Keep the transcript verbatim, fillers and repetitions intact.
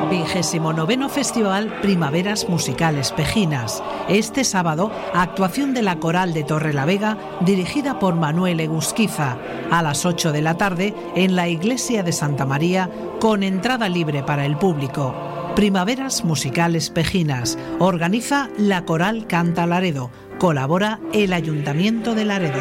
Vigésimo noveno Festival Primaveras Musicales Pejinas. Este sábado, actuación de la Coral de Torrelavega, dirigida por Manuel Egusquiza, a las ocho de la tarde en la Iglesia de Santa María, con entrada libre para el público. Primaveras Musicales Pejinas. Organiza la Coral Canta Laredo. Colabora el Ayuntamiento de Laredo.